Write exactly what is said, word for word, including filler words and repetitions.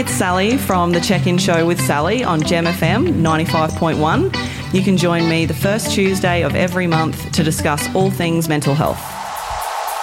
it's Sally from the Check-In Show with Sally on Gem F M ninety-five point one. You can join me the first Tuesday of every month to discuss all things mental health.